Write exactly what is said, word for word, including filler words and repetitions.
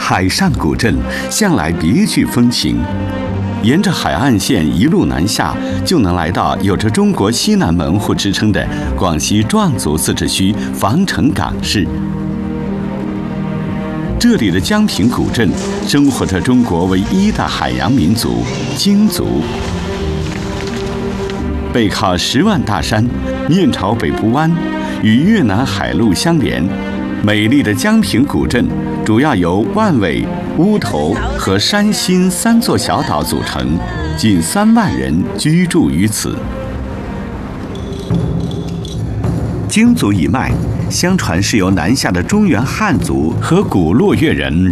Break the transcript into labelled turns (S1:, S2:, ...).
S1: 海上古镇向来别具风情。沿着海岸线一路南下，就能来到有着中国西南门户之称的广西壮族自治区防城港市。这里的江平古镇生活着中国唯一的海洋民族鲸族。背靠十万大山，面朝北部湾，与越南海陆相连。美丽的江平古镇主要由万尾、乌头和山新三座小岛组成，近三万人居住于此。鲸族一脉，相传是由南下的中原汉族和古洛越人